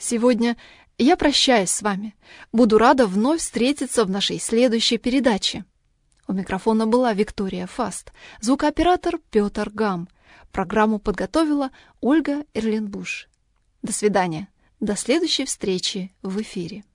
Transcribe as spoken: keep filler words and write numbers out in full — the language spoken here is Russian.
Сегодня я прощаюсь с вами. Буду рада вновь встретиться в нашей следующей передаче. У микрофона была Виктория Фаст, звукооператор Петр Гам. Программу подготовила Ольга Эрленбуш. До свидания. До следующей встречи в эфире.